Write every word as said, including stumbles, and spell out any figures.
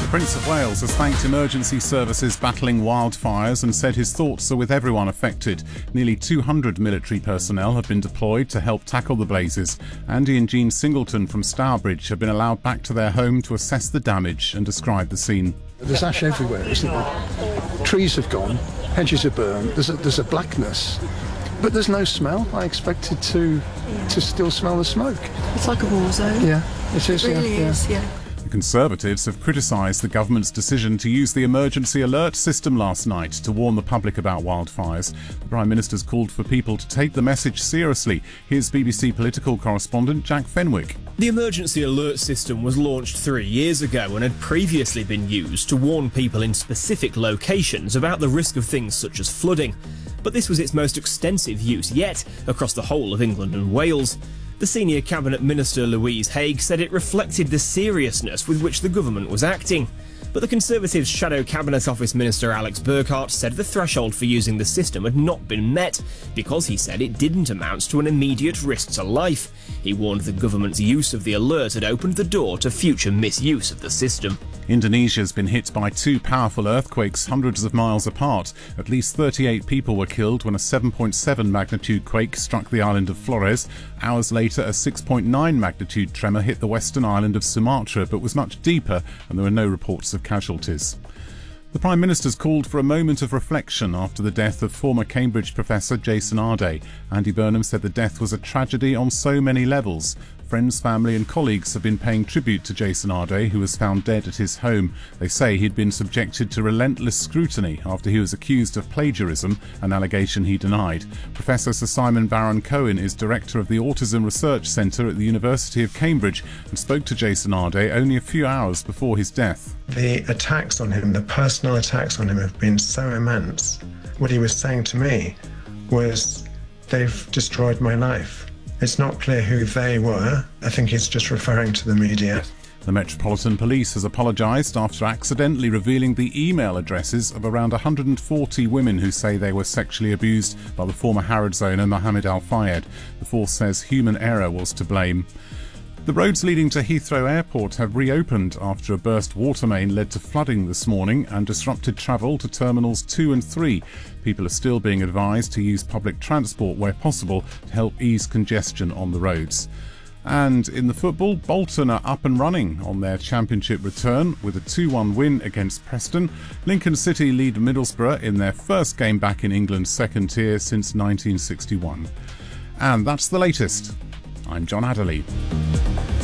The Prince of Wales has thanked emergency services battling wildfires and said his thoughts are with everyone affected. Nearly two hundred military personnel have been deployed to help tackle the blazes. Andy and Jean Singleton from Stourbridge have been allowed back to their home to assess the damage and describe the scene. There's ash everywhere, isn't there? Trees have gone, hedges are burned, there's a, there's a blackness. But there's no smell. I expected to to still smell the smoke. It's like a war zone. Yeah, it is. It really yeah, is, yeah. yeah. The Conservatives have criticised the government's decision to use the emergency alert system last night to warn the public about wildfires. The Prime Minister's called for people to take the message seriously. Here's B B C political correspondent Jack Fenwick. The emergency alert system was launched three years ago and had previously been used to warn people in specific locations about the risk of things such as flooding. But this was its most extensive use yet across the whole of England and Wales. The senior Cabinet Minister Louise Haigh said it reflected the seriousness with which the government was acting. But the Conservatives' Shadow Cabinet Office Minister Alex Burkhart said the threshold for using the system had not been met because he said it didn't amount to an immediate risk to life. He warned the government's use of the alert had opened the door to future misuse of the system. Indonesia's been hit by two powerful earthquakes hundreds of miles apart. At least thirty-eight people were killed when a seven point seven magnitude quake struck the island of Flores. Hours later, a six point nine magnitude tremor hit the western island of Sumatra but was much deeper, and there were no reports of casualties. The Prime Minister's called for a moment of reflection after the death of former Cambridge professor Jason Ardey. Andy Burnham said the death was a tragedy on so many levels. Friends, family and colleagues have been paying tribute to Jason Ardey, who was found dead at his home. They say he'd been subjected to relentless scrutiny after he was accused of plagiarism, an allegation he denied. Professor Sir Simon Baron-Cohen is director of the Autism Research Centre at the University of Cambridge and spoke to Jason Ardey only a few hours before his death. The attacks on him, the personal attacks on him have been so immense. What he was saying to me was, they've destroyed my life. It's not clear who they were. I think he's just referring to the media. The Metropolitan Police has apologised after accidentally revealing the email addresses of around one hundred forty women who say they were sexually abused by the former Harrods owner Mohammed Al Fayed. The force says human error was to blame. The roads leading to Heathrow Airport have reopened after a burst water main led to flooding this morning and disrupted travel to Terminals two and three. People are still being advised to use public transport where possible to help ease congestion on the roads. And in the football, Bolton are up and running on their championship return with a two one win against Preston. Lincoln City lead Middlesbrough in their first game back in England's second tier since nineteen sixty-one. And that's the latest. I'm John Adderley.